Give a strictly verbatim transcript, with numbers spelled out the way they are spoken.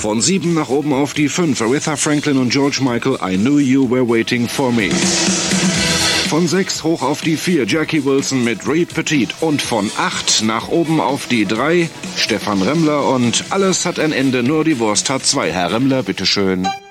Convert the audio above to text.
Von sieben nach oben auf die fünf. Aretha Franklin und George Michael, I Knew You Were Waiting For Me. Von sechs hoch auf die vier. Jackie Wilson mit Reed Petit. Und von acht nach oben auf die drei. Stefan Remmler und Alles hat ein Ende, nur die Wurst hat zwei. Herr Remmler, bitteschön.